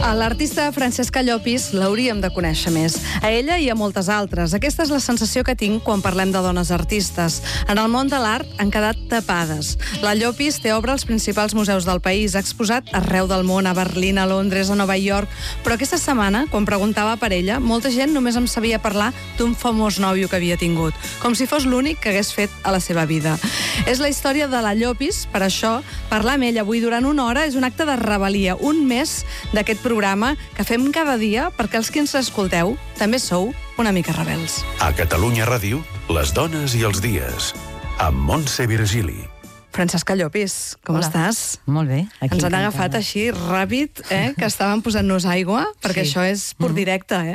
A l'artista Francesca Llopis l'hauríem de conèixer més. A ella i a moltes altres. Aquesta és la sensació que tinc quan parlem de dones artistes. En el món de l'art han quedat tapades. La Llopis té obra als principals museus del país, ha exposat arreu del món, a Berlín, a Londres, a Nova York, però aquesta setmana, quan preguntava per ella, molta gent només em sabia parlar d'un famós nòvio que havia tingut, com si fos l'únic que hagués fet a la seva vida. És la història de la Llopis, per això parlar amb ella avui durant una hora és un acte de rebel·lia, un mes d'aquest programa que fem cada dia perquè els que ens escolteu també sou una mica rebels. A Catalunya Ràdio, les dones i els dies, amb Montse Virgili. Francesca Llopis, com estàs? Molt bé. Ens han agafat així ràpid, que estàvem posant-nos aigua, perquè això és pur directe,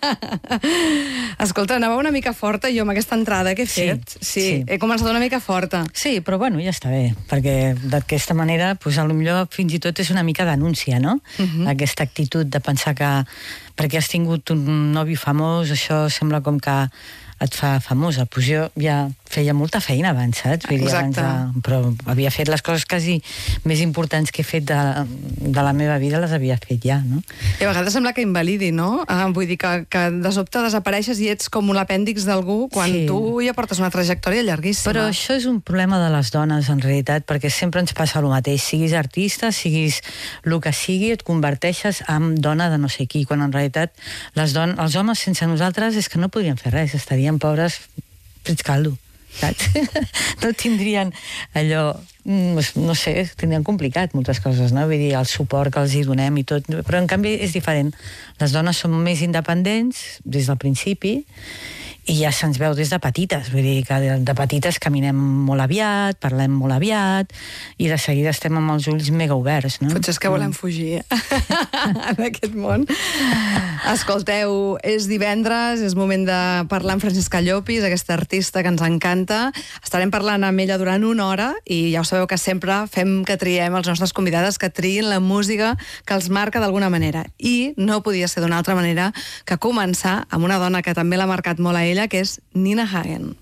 Escolta, anava una mica forta jo amb aquesta entrada que he fet. Sí, he començat una mica forta. Sí, però bueno, ja està bé, perquè d'aquesta manera, potser fins i tot és una mica denúncia, no? Aquesta actitud de pensar que perquè has tingut un nòvio famós, això sembla com que et fa famosa. Pues jo ja feia molta feina abans, saps? Exacte. Però havia fet les coses quasi més importants que he fet de la meva vida, les havia fet ja, no? I a vegades sembla que invalidi, no? Vull dir que de sobte desapareixes i ets com un apèndix d'algú quan tu ja portes una trajectòria llarguíssima. Però això és un problema de les dones, en realitat, perquè sempre ens passa el mateix. Siguis artista, siguis el que sigui, et converteixes en dona de no sé qui, quan en realitat els homes sense nosaltres és que no podrien fer res, estarien pobres frits caldo, saps? No tindrien allò, no sé, tindrien complicat moltes coses, no? Vull dir, el suport que els hi donem i tot, però en canvi és diferent. Les dones som més independents des del principi i ja se'ns veu des de petites, vull dir que de petites caminem molt aviat, parlem molt aviat i de seguida estem amb els ulls mega oberts, no? Potser és que volem fugir d'aquest món. Escolteu, és divendres, és moment de parlar amb Francesca Llopis, aquesta artista que ens encanta. Estarem parlant amb ella durant una hora i ja ho sabeu que sempre fem que triem els nostres convidades que triïn la música que els marca d'alguna manera. I no podia ser d'una altra manera que començar amb una dona que també l'ha marcat molt a ella, que és Nina Hagen.